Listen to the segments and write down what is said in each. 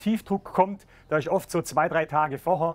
Tiefdruck kommt, da ist oft so 2, 3 Tage vorher,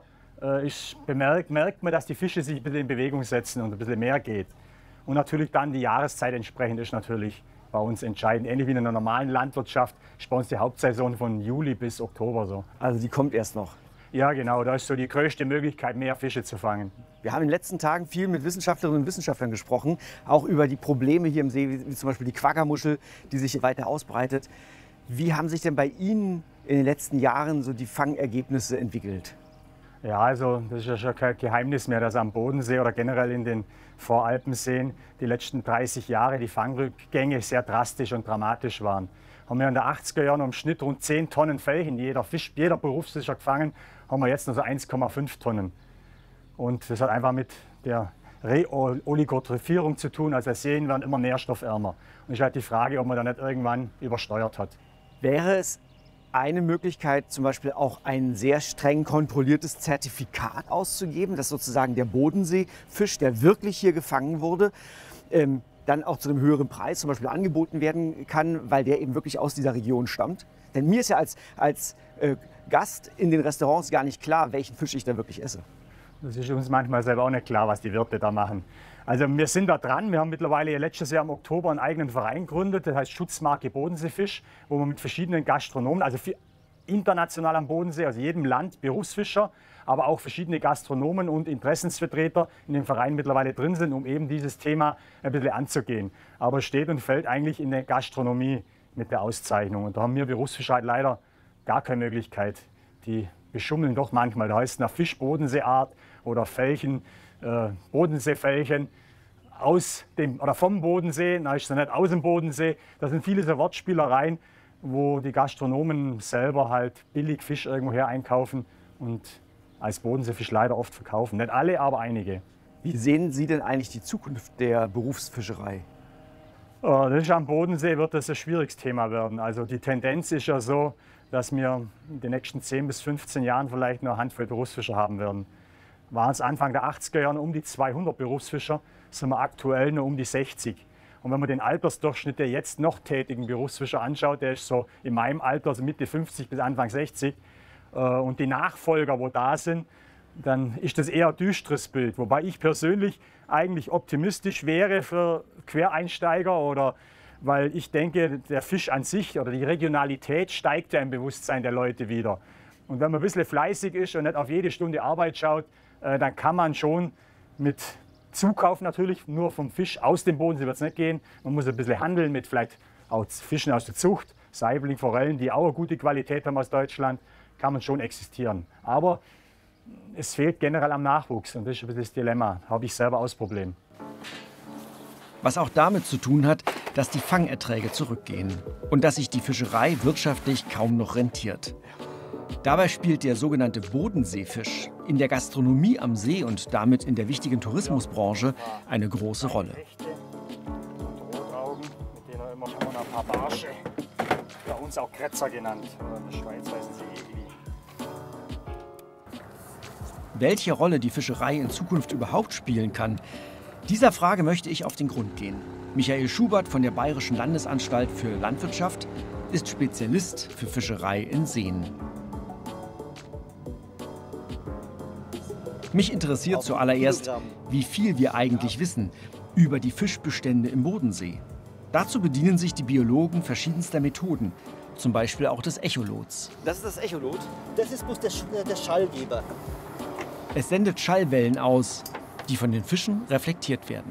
merkt man, dass die Fische sich ein bisschen in Bewegung setzen und ein bisschen mehr geht. Und natürlich dann die Jahreszeit entsprechend ist natürlich bei uns entscheidend. Ähnlich wie in einer normalen Landwirtschaft ist bei uns die Hauptsaison von Juli bis Oktober so. Also die kommt erst noch. Ja, genau, da ist so die größte Möglichkeit, mehr Fische zu fangen. Wir haben in den letzten Tagen viel mit Wissenschaftlerinnen und Wissenschaftlern gesprochen, auch über die Probleme hier im See, wie zum Beispiel die Quaggamuschel, die sich weiter ausbreitet. Wie haben sich denn bei Ihnen in den letzten Jahren so die Fangergebnisse entwickelt? Ja, also das ist ja schon kein Geheimnis mehr, dass am Bodensee oder generell in den Voralpenseen die letzten 30 Jahre die Fangrückgänge sehr drastisch und dramatisch waren. Haben wir in den 80er Jahren im Schnitt rund 10 Tonnen Felchen, jeder Berufsfischer gefangen, haben wir jetzt nur so 1,5 Tonnen. Und das hat einfach mit der Reoligotrophierung zu tun, also Seen werden immer nährstoffärmer. Und es ist halt die Frage, ob man da nicht irgendwann übersteuert hat. Wäre es eine Möglichkeit, zum Beispiel auch ein sehr streng kontrolliertes Zertifikat auszugeben, dass sozusagen der Bodenseefisch, der wirklich hier gefangen wurde, dann auch zu einem höheren Preis zum Beispiel angeboten werden kann, weil der eben wirklich aus dieser Region stammt? Denn mir ist ja als Gast in den Restaurants gar nicht klar, welchen Fisch ich da wirklich esse. Das ist uns manchmal selber auch nicht klar, was die Wirte da machen. Also wir sind da dran. Wir haben mittlerweile letztes Jahr im Oktober einen eigenen Verein gegründet, das heißt Schutzmarke Bodenseefisch, wo wir mit verschiedenen Gastronomen, also international am Bodensee, also jedem Land Berufsfischer, aber auch verschiedene Gastronomen und Interessensvertreter in dem Verein mittlerweile drin sind, um eben dieses Thema ein bisschen anzugehen. Aber es steht und fällt eigentlich in der Gastronomie mit der Auszeichnung. Und da haben wir Berufsfischer halt leider gar keine Möglichkeit. Die beschummeln doch manchmal. Da heißt es nach Fisch-Bodenseeart oder Felchen, Bodenseefelchen vom Bodensee, da ist es nicht aus dem Bodensee. Das sind viele so Wortspielereien, wo die Gastronomen selber halt billig Fisch irgendwoher einkaufen und als Bodenseefisch leider oft verkaufen. Nicht alle, aber einige. Wie sehen Sie denn eigentlich die Zukunft der Berufsfischerei? Das ist am Bodensee wird das ein schwieriges Thema werden. Also die Tendenz ist ja so, dass wir in den nächsten 10 bis 15 Jahren vielleicht nur eine Handvoll Berufsfischer haben werden. Waren es Anfang der 80er Jahre um die 200 Berufsfischer, sind wir aktuell nur um die 60. Und wenn man den Altersdurchschnitt der jetzt noch tätigen Berufsfischer anschaut, der ist so in meinem Alter, also Mitte 50 bis Anfang 60, und die Nachfolger, wo da sind, dann ist das eher ein düsteres Bild. Wobei ich persönlich eigentlich optimistisch wäre für Quereinsteiger, weil ich denke, der Fisch an sich oder die Regionalität steigt ja im Bewusstsein der Leute wieder. Und wenn man ein bisschen fleißig ist und nicht auf jede Stunde Arbeit schaut, dann kann man schon mit Zukauf natürlich, nur vom Fisch aus dem Bodensee wird es nicht gehen. Man muss ein bisschen handeln mit vielleicht auch Fischen aus der Zucht, Saibling, Forellen, die auch eine gute Qualität haben aus Deutschland, kann man schon existieren. Aber es fehlt generell am Nachwuchs und das ist ein bisschen das Dilemma, habe ich selber auch das Problem. Was auch damit zu tun hat, dass die Fangerträge zurückgehen und dass sich die Fischerei wirtschaftlich kaum noch rentiert. Dabei spielt der sogenannte Bodenseefisch in der Gastronomie am See und damit in der wichtigen Tourismusbranche eine große Rolle. Rotaugen, mit denen immer schon ein paar Barsche, bei uns auch Kretzer genannt, oder in der Schweiz heißen sie Egli. Welche Rolle die Fischerei in Zukunft überhaupt spielen kann, dieser Frage möchte ich auf den Grund gehen. Michael Schubert von der Bayerischen Landesanstalt für Landwirtschaft ist Spezialist für Fischerei in Seen. Mich interessiert zuallererst, wie viel wir eigentlich wissen über die Fischbestände im Bodensee. Dazu bedienen sich die Biologen verschiedenster Methoden, zum Beispiel auch des Echolots. Das ist das Echolot? Das ist bloß der Schallgeber. Es sendet Schallwellen aus, die von den Fischen reflektiert werden.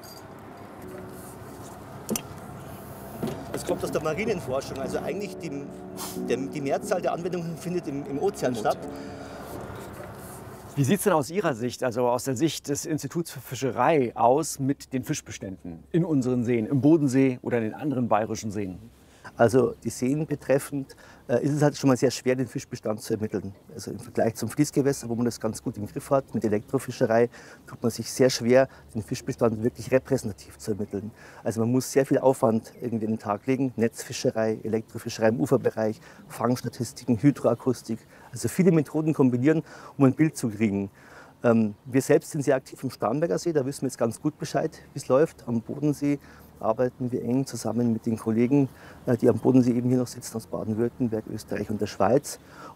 Das kommt aus der Marinenforschung. Also eigentlich die Mehrzahl der Anwendungen findet im Ozean statt. Wie sieht es denn aus Ihrer Sicht, also aus der Sicht des Instituts für Fischerei, aus mit den Fischbeständen in unseren Seen, im Bodensee oder in den anderen bayerischen Seen? Also die Seen betreffend ist es halt schon mal sehr schwer, den Fischbestand zu ermitteln. Also im Vergleich zum Fließgewässer, wo man das ganz gut im Griff hat, mit Elektrofischerei, tut man sich sehr schwer, den Fischbestand wirklich repräsentativ zu ermitteln. Also man muss sehr viel Aufwand irgendwie an den Tag legen. Netzfischerei, Elektrofischerei im Uferbereich, Fangstatistiken, Hydroakustik. Also viele Methoden kombinieren, um ein Bild zu kriegen. Wir selbst sind sehr aktiv im Starnberger See, da wissen wir jetzt ganz gut Bescheid, wie es läuft. Am Bodensee arbeiten wir eng zusammen mit den Kollegen, die am Bodensee eben hier noch sitzen aus Baden-Württemberg, Österreich und der Schweiz.